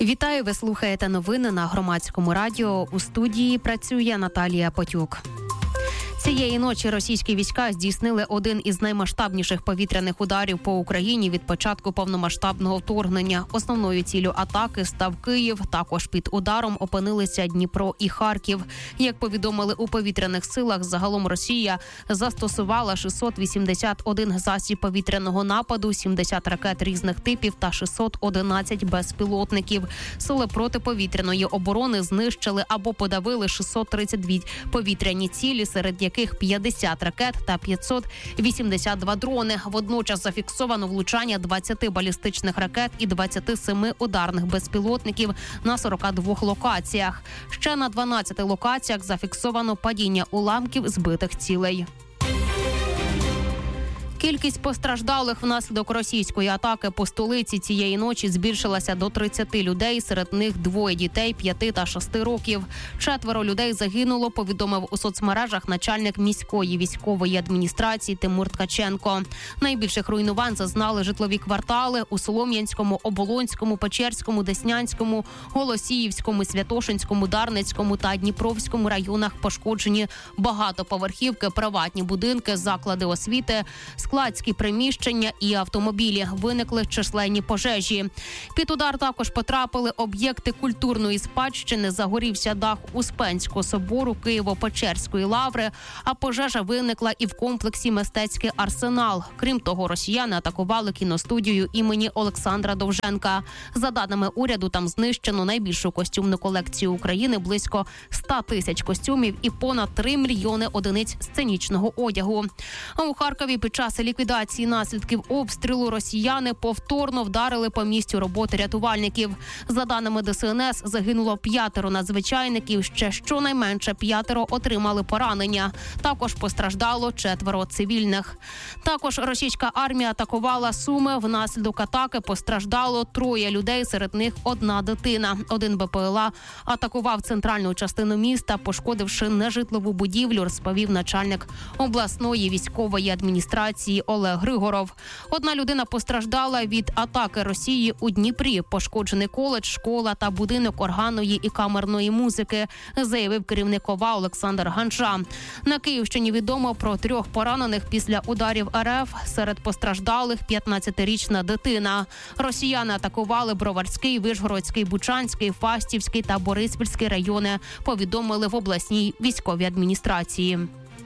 Вітаю, ви слухаєте новини на Громадському радіо. У студії працює Наталія Потюк. Цієї ночі російські війська здійснили один із наймасштабніших повітряних ударів по Україні від початку повномасштабного вторгнення. Основною ціллю атаки став Київ. Також під ударом опинилися Дніпро і Харків. Як повідомили у повітряних силах, загалом Росія застосувала 681 засіб повітряного нападу, 70 ракет різних типів та 611 безпілотників. Сили протиповітряної оборони знищили або подавили 632 повітряні цілі, серед яких 50 ракет та 582 дрони. Водночас зафіксовано влучання 20 балістичних ракет і 27 ударних безпілотників на 42 локаціях. Ще на 12 локаціях зафіксовано падіння уламків збитих цілей. Кількість постраждалих внаслідок російської атаки по столиці цієї ночі збільшилася до 30 людей, серед них 2 дітей 5 та 6 років. 4 людей загинуло, повідомив у соцмережах начальник міської військової адміністрації Тимур Ткаченко. Найбільших руйнувань зазнали житлові квартали у Солом'янському, Оболонському, Печерському, Деснянському, Голосіївському, Святошинському, Дарницькому та Дніпровському районах. Пошкоджені багатоповерхівки, приватні будинки, заклади освіти, складські приміщення і автомобілі. Виникли численні пожежі. Під удар також потрапили об'єкти культурної спадщини. Загорівся дах Успенського собору Києво-Печерської лаври, а пожежа виникла і в комплексі «Мистецький арсенал». Крім того, росіяни атакували кіностудію імені Олександра Довженка. За даними уряду, там знищено найбільшу костюмну колекцію України – близько 100 тисяч костюмів і понад 3 мільйони одиниць сценічного одягу. А у Харкові під час ліквідації наслідків обстрілу росіяни повторно вдарили по місцю роботи рятувальників. За даними ДСНС, загинуло 5 надзвичайників, ще щонайменше 5 отримали поранення. Також постраждало 4 цивільних. Також російська армія атакувала Суми. Внаслідок атаки постраждало 3 людей, серед них 1 дитина. 1 БПЛА атакував центральну частину міста, пошкодивши нежитлову будівлю, розповів начальник обласної військової адміністрації Олег Григоров. 1 людина постраждала від атаки Росії у Дніпрі. Пошкоджений коледж, школа та будинок органної і камерної музики, заявив керівник ОВА Олександр Ганжа. На Київщині відомо про 3 поранених після ударів РФ. Серед постраждалих 15-річна дитина. Росіяни атакували Броварський, Вишгородський, Бучанський, Фастівський та Бориспільський райони, повідомили в обласній військовій адміністрації.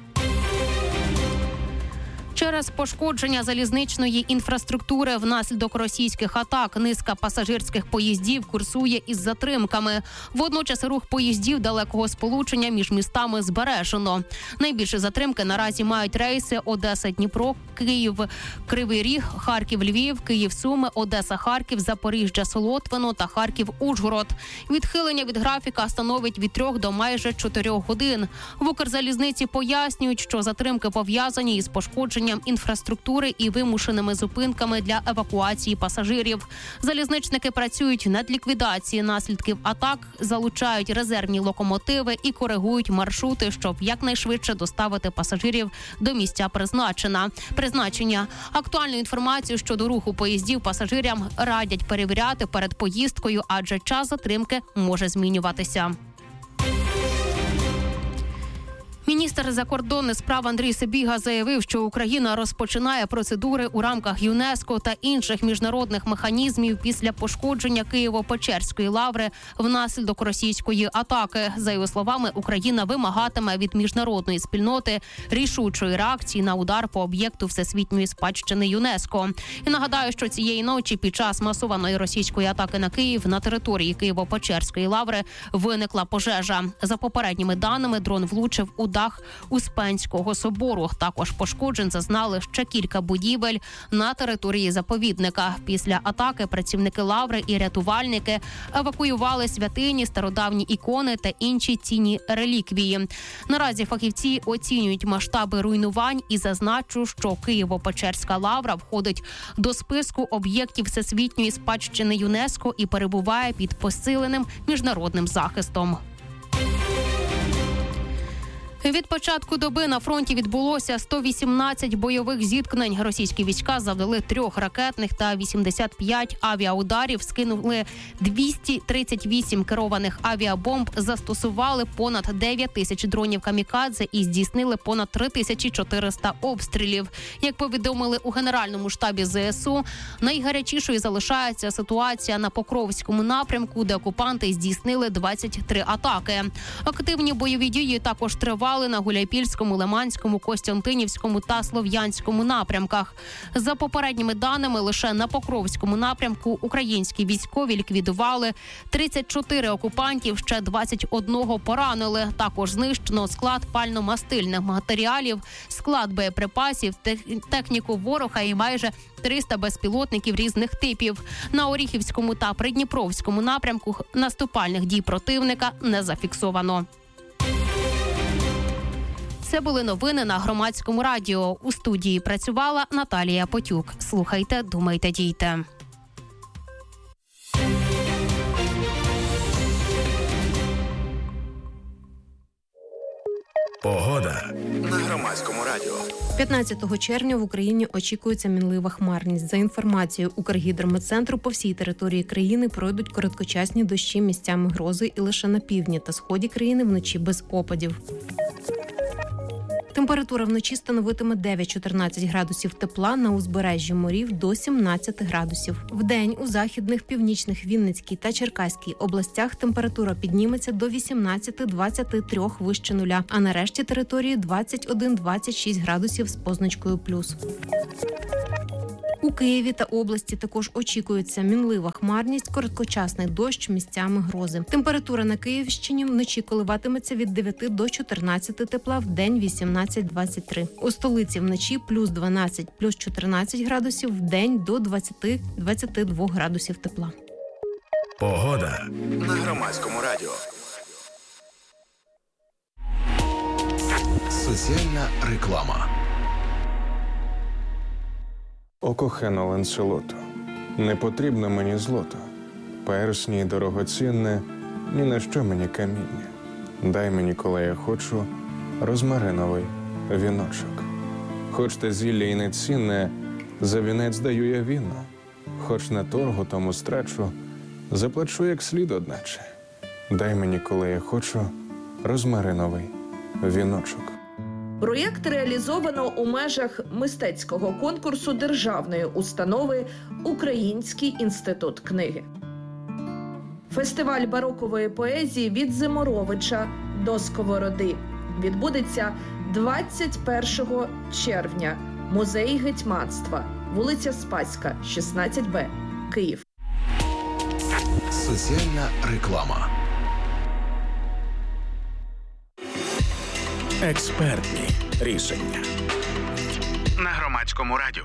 Через пошкодження залізничної інфраструктури внаслідок російських атак низка пасажирських поїздів курсує із затримками. Водночас рух поїздів далекого сполучення між містами збережено. Найбільші затримки наразі мають рейси Одеса-Дніпро, Київ-Кривий Ріг, Харків-Львів, Київ-Суми, Одеса-Харків, Запоріжжя-Солотвино та Харків-Ужгород. Відхилення від графіка становить від 3 до майже 4 годин. В Укрзалізниці пояснюють, що затримки пов'язані із пошкодженням інфраструктури і вимушеними зупинками для евакуації пасажирів. Залізничники працюють над ліквідацією наслідків атак, залучають резервні локомотиви і коригують маршрути, щоб якнайшвидше доставити пасажирів до місця призначення. Актуальну інформацію щодо руху поїздів пасажирам радять перевіряти перед поїздкою, адже час затримки може змінюватися. Міністр закордонних справ Андрій Сибіга заявив, що Україна розпочинає процедури у рамках ЮНЕСКО та інших міжнародних механізмів після пошкодження Києво-Печерської лаври внаслідок російської атаки. За його словами, Україна вимагатиме від міжнародної спільноти рішучої реакції на удар по об'єкту всесвітньої спадщини ЮНЕСКО. І нагадаю, що цієї ночі під час масованої російської атаки на Київ на території Києво-Печерської лаври виникла пожежа. За попередніми даними, дрон влучив у дах Успенського собору. Також пошкоджень зазнали ще кілька будівель на території заповідника. Після атаки працівники лаври і рятувальники евакуювали святині, стародавні ікони та інші цінні реліквії. Наразі фахівці оцінюють масштаби руйнувань і зазначу, що Києво-Печерська лавра входить до списку об'єктів всесвітньої спадщини ЮНЕСКО і перебуває під посиленим міжнародним захистом. Від початку доби на фронті відбулося 118 бойових зіткнень. Російські війська завдали 3 ракетних та 85 авіаударів, скинули 238 керованих авіабомб, застосували понад 9 тисяч дронів камікадзе і здійснили понад 3400 обстрілів. Як повідомили у Генеральному штабі ЗСУ, найгарячішою залишається ситуація на Покровському напрямку, де окупанти здійснили 23 атаки. Активні бойові дії також тривали на Гуляйпільському, Лиманському, Костянтинівському та Слов'янському напрямках. За попередніми даними, лише на Покровському напрямку українські військові ліквідували 34 окупантів, ще 21 поранили. Також знищено склад пально-мастильних матеріалів, склад боєприпасів, техніку ворога і майже 300 безпілотників різних типів. На Оріхівському та Придніпровському напрямку наступальних дій противника не зафіксовано. Це були новини на Громадському радіо. У студії працювала Наталія Потюк. Слухайте, думайте, дійте. Погода на Громадському радіо. 15 червня в Україні очікується мінлива хмарність. За інформацією Укргідрометцентру, по всій території країни пройдуть короткочасні дощі, місцями грози, і лише на півдні та сході країни вночі без опадів. Температура вночі становитиме 9-14 градусів тепла, на узбережжі морів до 17 градусів. Вдень у західних, північних, Вінницькій та Черкаській областях температура підніметься до 18-23 вище нуля, а на решті території 21-26 градусів з позначкою плюс. У Києві та області також очікується мінлива хмарність, короткочасний дощ, місцями грози. Температура на Київщині вночі коливатиметься від 9 до 14 тепла, вдень 18-23. У столиці вночі плюс 12, плюс 14 градусів, вдень до 20-22 градусів тепла. Погода на Громадському радіо. Соціальна реклама. О кохана Ланселото, не потрібно мені злото, персні дорогоцінне, ні на що мені каміння. Дай мені, коли я хочу, розмариновий віночок. Хоч те зілля і не цінне, за вінець даю я віно. Хоч на торгу тому страчу, заплачу як слід одначе. Дай мені, коли я хочу, розмариновий віночок. Проєкт реалізовано у межах мистецького конкурсу державної установи «Український інститут книги». Фестиваль барокової поезії «Від Зиморовича до Сковороди» відбудеться 21 червня. Музей гетьманства, вулиця Спаська, 16Б, Київ. Соціальна реклама. Експертні рішення на Громадському радіо.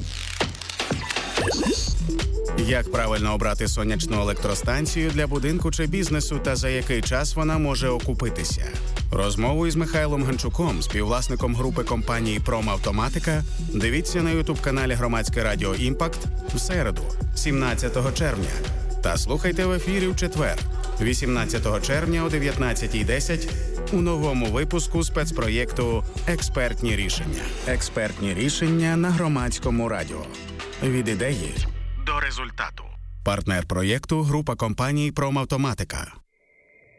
Як правильно обрати сонячну електростанцію для будинку чи бізнесу та за який час вона може окупитися? Розмову із Михайлом Гончуком, співвласником групи компанії «Промавтоматика», дивіться на ютуб-каналі Громадське радіо «Імпакт» в середу, 17 червня. Та слухайте в ефірі в четвер, 18 червня о 19:10 у новому випуску спецпроєкту «Експертні рішення». Експертні рішення на Громадському радіо. Від ідеї до результату. Партнер проєкту – група компаній «Промавтоматика».